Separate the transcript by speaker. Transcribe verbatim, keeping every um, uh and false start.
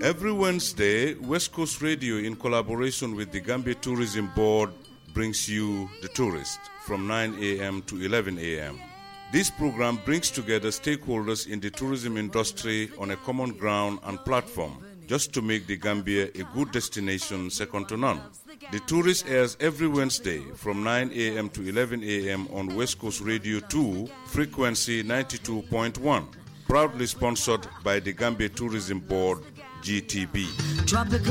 Speaker 1: Every Wednesday, West Coast Radio, in collaboration with the Gambia Tourism Board, brings you The Tourist from nine a.m. to eleven a.m. This program brings together stakeholders in the tourism industry on a common ground and platform, just to make the Gambia a good destination second to none. The Tourist airs every Wednesday from nine a.m. to eleven a.m. on West Coast Radio two, frequency ninety-two point one. Proudly sponsored by the Gambia Tourism Board, G T B.